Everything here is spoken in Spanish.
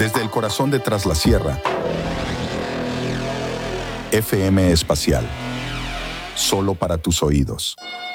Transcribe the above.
Desde el corazón de Tras la Sierra, FM Espacial. Solo para tus oídos.